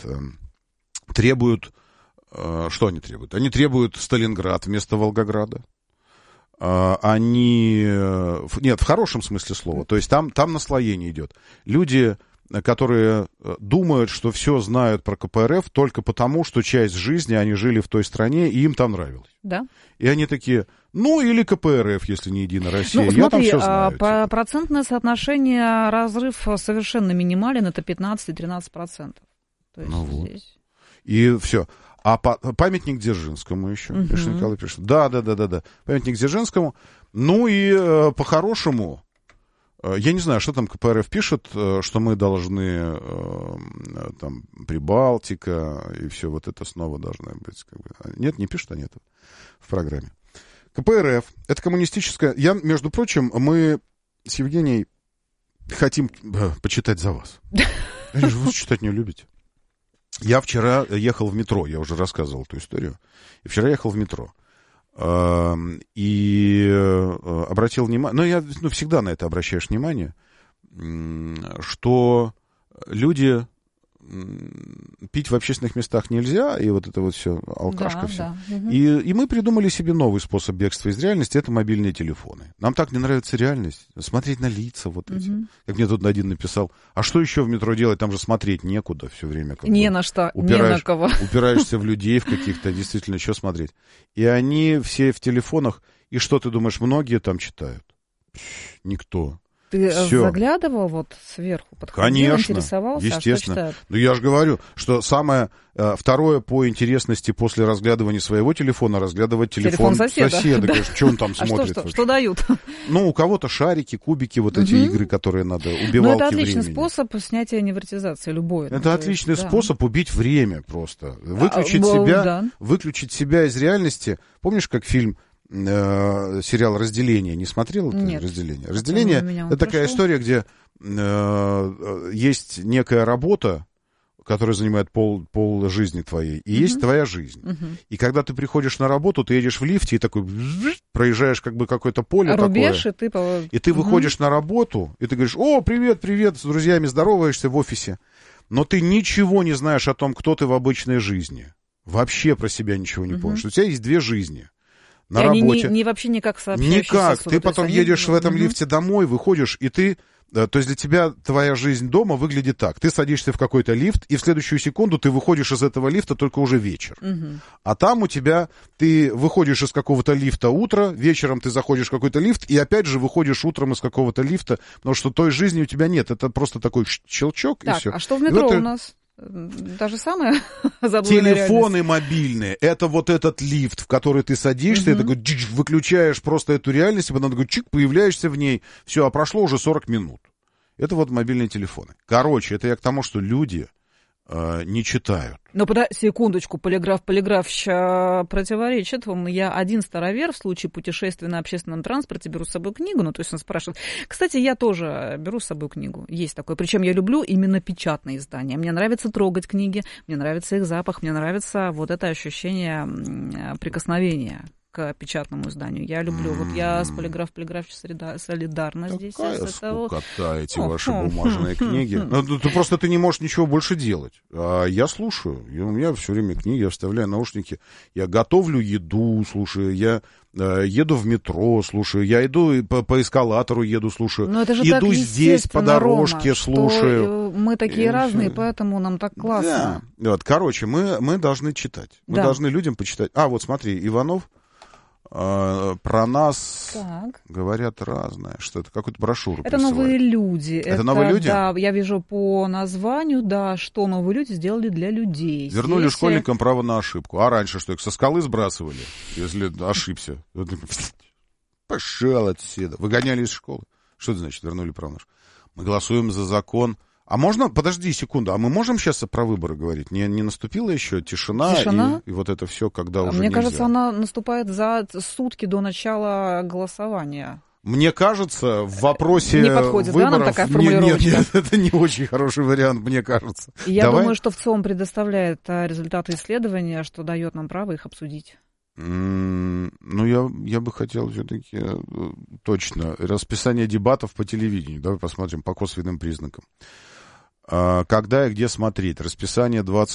требуют... Что они требуют? Они требуют Сталинград вместо Волгограда. Они... Нет, в хорошем смысле слова. То есть там наслоение идет. Люди, которые думают, что все знают про КПРФ только потому, что часть жизни они жили в той стране, и им там нравилось. Да. И они такие, или КПРФ, если не Единая Россия, смотри, я там все знаю. Процентное соотношение, разрыв совершенно минимален, это 15-13%. То есть здесь... И все. А памятник Дзержинскому еще, Николай пишет. Да. Памятник Дзержинскому. Ну и по-хорошему, я не знаю, что там КПРФ пишет, что мы должны, там, Прибалтика, и все вот это снова должно быть. Нет, не пишут они это в программе. КПРФ, это коммунистическая... между прочим, мы с Евгенией хотим почитать за вас. Вы читать не любите. Я вчера ехал в метро, я уже рассказывал эту историю. И вчера ехал в метро. И обратил внимание, я всегда на это обращаешь внимание, что люди... Пить в общественных местах нельзя, и вот это вот все, алкашка, все. Да. И мы придумали себе новый способ бегства из реальности, это мобильные телефоны. Нам так не нравится реальность, смотреть на лица вот эти. Как мне тут один написал, а что еще в метро делать, там же смотреть некуда все время. Не на что, не на кого. Упираешься в людей, в каких-то, действительно, что смотреть. И они все в телефонах, и что ты думаешь, многие там читают? Никто. Ты заглядывал вот сверху, подходил, конечно, интересовался? Естественно. Ну, я же говорю, что самое второе по интересности после разглядывания своего телефона, разглядывать телефон соседа. Да. Конечно, что он там смотрит? Что дают? У кого-то шарики, кубики, вот эти игры, которые надо, убивалки времени. Это отличный способ снятия невротизации, любой. Это отличный способ убить время просто. Выключить себя из реальности. Помнишь, как фильм... сериал «Разделение». Не смотрел это? Нет. «Разделение». «Разделение» — это такая история, где есть некая работа, которая занимает пол жизни твоей, и есть твоя жизнь. И когда ты приходишь на работу, ты едешь в лифте и такой проезжаешь как бы какое-то поле рубеж, такое. И ты выходишь на работу, и ты говоришь: «О, привет, с друзьями здороваешься в офисе». Но ты ничего не знаешь о том, кто ты в обычной жизни. Вообще про себя ничего не помнишь. У тебя есть две жизни. На работе. Они вообще никак сообщающиеся. Никак. Ты потом едешь в этом лифте домой, выходишь, и ты... То есть для тебя твоя жизнь дома выглядит так. Ты садишься в какой-то лифт, и в следующую секунду ты выходишь из этого лифта только уже вечер. А там у тебя... Ты выходишь из какого-то лифта утро, вечером ты заходишь в какой-то лифт, и опять же выходишь утром из какого-то лифта, потому что той жизни у тебя нет. Это просто такой щелчок, так, и все. А что в метро у нас? Та же самая телефоны мобильные, это вот этот лифт, в который ты садишься, и такой выключаешь просто эту реальность, и потом такой появляешься в ней, все, а прошло уже 40 минут. Это вот мобильные телефоны. Короче, это я к тому, что люди не читают. Но секундочку, полиграф противоречит вам. Я один старовер в случае путешествия на общественном транспорте беру с собой книгу. То есть он спрашивает. Кстати, я тоже беру с собой книгу. Есть такое. Причем я люблю именно печатные издания. Мне нравится трогать книги, мне нравится их запах, мне нравится вот это ощущение прикосновения к печатному изданию. Я люблю. Вот я с полиграф солидарна здесь. Какая скукота эти ваши бумажные книги. Ты не можешь ничего больше делать. А я слушаю. У меня все время книги, я вставляю наушники. Я готовлю еду, слушаю. Я еду в метро, слушаю. Я иду по эскалатору, еду, слушаю. Иду здесь по дорожке, Рома, слушаю. Мы такие разные, поэтому нам так классно. Да. Вот, короче, мы должны читать. Мы должны людям почитать. Вот смотри, Иванов про нас говорят разное, что это какую-то брошюру это присылает. Новые люди. Это новые люди? Да, я вижу по названию, что новые люди сделали для людей. Вернули школьникам право на ошибку. А раньше что, их со скалы сбрасывали, если ошибся? Пошел отсюда. Выгоняли из школы. Что это значит, вернули право на ошибку? Мы голосуем за закон. А можно, подожди секунду, а мы можем сейчас про выборы говорить? Не наступила еще тишина? И вот это все, когда уже Мне нельзя? Кажется, она наступает за сутки до начала голосования. Мне кажется, в вопросе не подходит, выборов... Да, нам такая формулировочка? Нет, это не очень хороший вариант, мне кажется. Я думаю, что ВЦИОМ предоставляет результаты исследования, что дает нам право их обсудить. Я бы хотел все-таки точно расписание дебатов по телевидению. Давай посмотрим по косвенным признакам. Когда и где смотреть. Расписание 20